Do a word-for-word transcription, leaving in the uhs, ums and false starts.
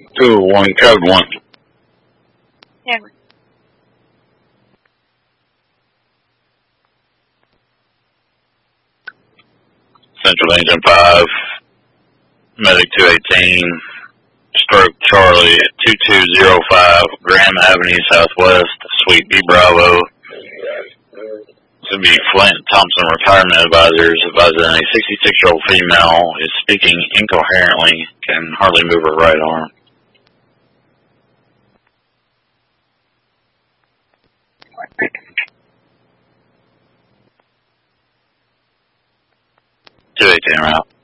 Two one code one. Yeah. Central Engine five, Medic two eighteen, Stroke Charlie at two two zero five, Graham Avenue Southwest, Suite B Bravo. This would be Flint Thompson Retirement Advisors, advising a sixty-six-year-old female is speaking incoherently, can hardly move her right arm. two eighteen route.